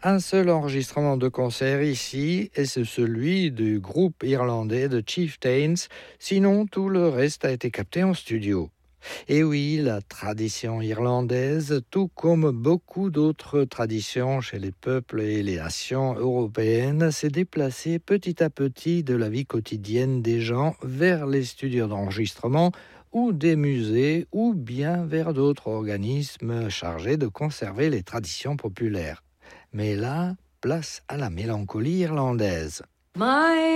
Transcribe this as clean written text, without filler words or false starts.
Un seul enregistrement de concert ici, et c'est celui du groupe irlandais The Chieftains, sinon tout le reste a été capté en studio. Et oui, la tradition irlandaise, tout comme beaucoup d'autres traditions chez les peuples et les nations européennes, s'est déplacée petit à petit de la vie quotidienne des gens vers les studios d'enregistrement ou des musées ou bien vers d'autres organismes chargés de conserver les traditions populaires. Mais là, place à la mélancolie irlandaise.